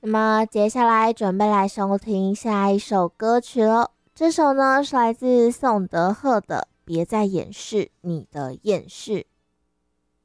那么接下来准备来收听下一首歌曲喽。这首呢是来自宋德赫的《别再掩饰你的厌世》。